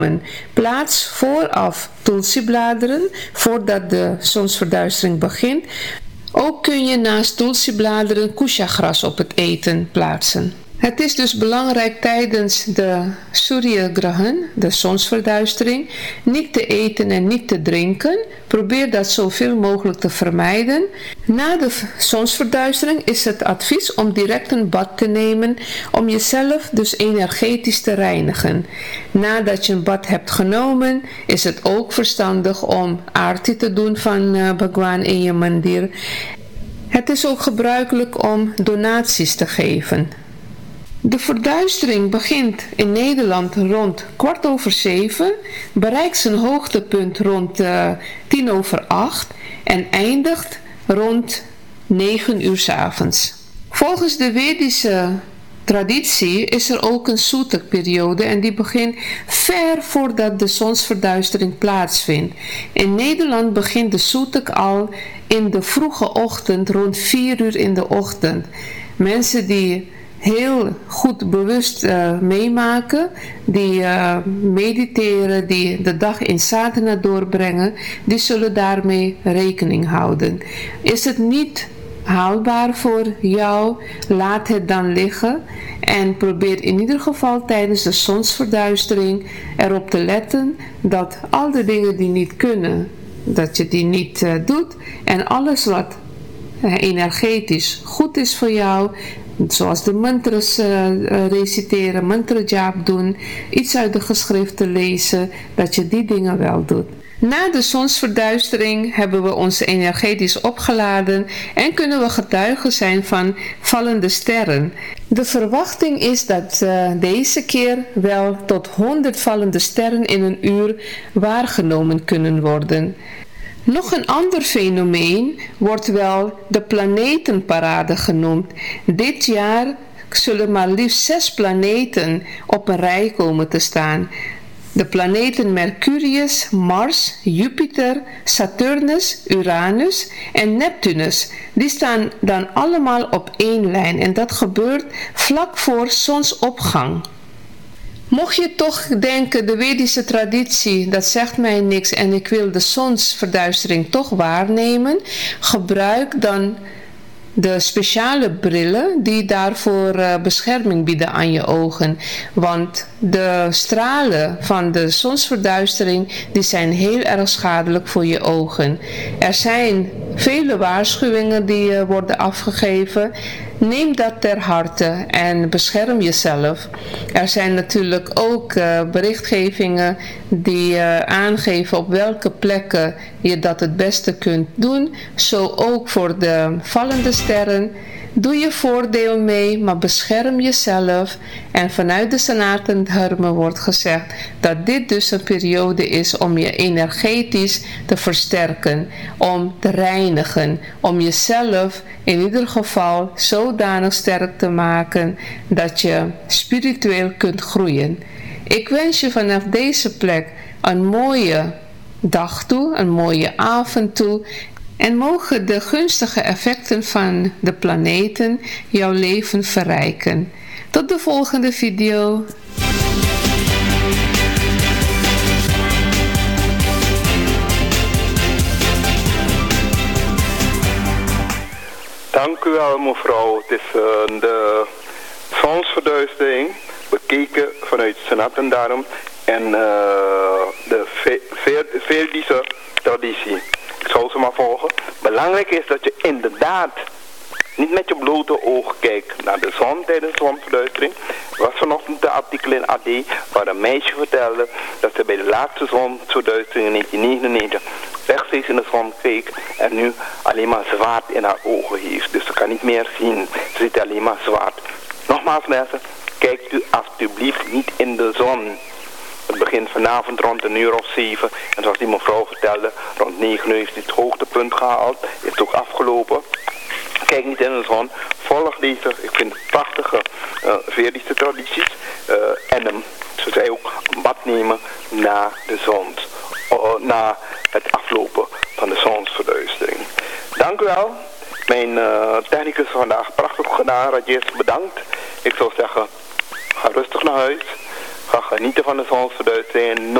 Plaats vooraf tulsi-bladeren voordat de zonsverduistering begint. Ook kun je naast tulsi-bladeren kusha-gras op het eten plaatsen. Het is dus belangrijk tijdens de Surya Grahan, de zonsverduistering, niet te eten en niet te drinken. Probeer dat zoveel mogelijk te vermijden. Na de zonsverduistering is het advies om direct een bad te nemen om jezelf dus energetisch te reinigen. Nadat je een bad hebt genomen, is het ook verstandig om aarti te doen van Bhagwan in je mandir. Het is ook gebruikelijk om donaties te geven. De verduistering begint in Nederland rond 7:15, bereikt zijn hoogtepunt rond 7:50 en eindigt rond 9 uur 's avonds. Volgens de Vedische traditie is er ook een Sutak-periode en die begint ver voordat de zonsverduistering plaatsvindt. In Nederland begint de Sutak al in de vroege ochtend, rond 4 uur in de ochtend. Mensen die heel goed bewust meemaken, die mediteren, die de dag in sadhana doorbrengen, die zullen daarmee rekening houden. Is het niet haalbaar voor jou, laat het dan liggen en probeer in ieder geval tijdens de zonsverduistering erop te letten dat al de dingen die niet kunnen, dat je die niet doet en alles wat energetisch goed is voor jou, zoals de mantras reciteren, mantra jap doen, iets uit de geschriften lezen, dat je die dingen wel doet. Na de zonsverduistering hebben we ons energetisch opgeladen en kunnen we getuigen zijn van vallende sterren. De verwachting is dat deze keer wel tot 100 vallende sterren in een uur waargenomen kunnen worden. Nog een ander fenomeen wordt wel de planetenparade genoemd. Dit jaar zullen maar liefst 6 planeten op een rij komen te staan. De planeten Mercurius, Mars, Jupiter, Saturnus, Uranus en Neptunus, die staan dan allemaal op één lijn en dat gebeurt vlak voor zonsopgang. Mocht je toch denken, de Vedische traditie, dat zegt mij niks en ik wil de zonsverduistering toch waarnemen, gebruik dan de speciale brillen die daarvoor bescherming bieden aan je ogen. Want de stralen van de zonsverduistering die zijn heel erg schadelijk voor je ogen. Er zijn vele waarschuwingen die worden afgegeven. Neem dat ter harte en bescherm jezelf. Er zijn natuurlijk ook berichtgevingen die aangeven op welke plekken je dat het beste kunt doen. Zo ook voor de vallende sterren. Doe je voordeel mee, maar bescherm jezelf. En vanuit de Sanatana Dharma wordt gezegd dat dit dus een periode is om je energetisch te versterken, om te reinigen, om jezelf in ieder geval zodanig sterk te maken dat je spiritueel kunt groeien. Ik wens je vanaf deze plek een mooie dag toe, een mooie avond toe. En mogen de gunstige effecten van de planeten jouw leven verrijken. Tot de volgende video. Dank u wel mevrouw. Het is de zonsverduistering bekeken vanuit Sanatana Dharma en de Vedische traditie. Ik zal ze maar volgen. Belangrijk is dat je inderdaad niet met je blote ogen kijkt naar de zon tijdens de zonsverduistering. Er was vanochtend een artikel in AD waar een meisje vertelde dat ze bij de laatste zonsverduistering in 1999 rechtstreeks in de zon keek en nu alleen maar zwart in haar ogen heeft. Dus ze kan niet meer zien. Ze ziet alleen maar zwart. Nogmaals mensen, kijkt u alsjeblieft niet in de zon. Het begint vanavond rond 7:00. En zoals die mevrouw vertelde, rond 9 uur heeft het hoogtepunt gehaald. Is het ook afgelopen. Kijk niet in de zon. Volg deze, ik vind het prachtige Vedische tradities. En ze zei ook een bad nemen na de zon. Na het aflopen van de zonsverduistering. Dank u wel. Mijn technicus vandaag prachtig gedaan. Rajesh, bedankt. Ik zou zeggen, ga rustig naar huis. Ga genieten van de zonsverduistering.